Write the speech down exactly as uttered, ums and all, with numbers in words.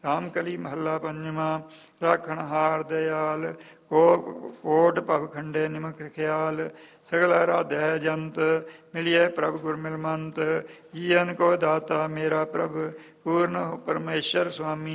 ਰਾਮ ਕਲੀ ਮਹੱਲਾ ਪੰਜਵਾਂ। ਰਾਖਣ ਹਾਰ ਦਇਆਲ ਕੋ ਕੋਟ ਭਵ ਖੰਡੇ ਨਿਮਕ ਖਿਆਲ। ਸਗਲ ਆਰਾਧਿਆ ਜੰਤ ਮਿਲਿਐ ਪ੍ਰਭ ਗੁਰ ਮਿਲਮੰਤ। ਜੀਅਨ ਕੋ ਦਾਤਾ ਮੇਰਾ ਪ੍ਰਭ ਪੂਰਨ ਪਰਮੇਸ਼ਰ ਸੁਆਮੀ